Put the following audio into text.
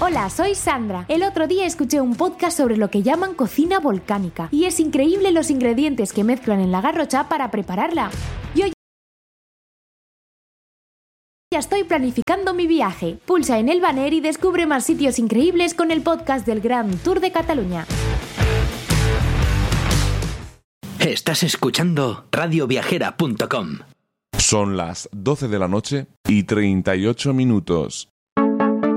Hola, soy Sandra. El otro día escuché un podcast sobre lo que llaman cocina volcánica y es increíble los ingredientes que mezclan en la garrocha para prepararla. Yo ya estoy planificando mi viaje. Pulsa en el banner y descubre más sitios increíbles con el podcast del Gran Tour de Cataluña. Estás escuchando radioviajera.com. Son las 12 de la noche y 38 minutos.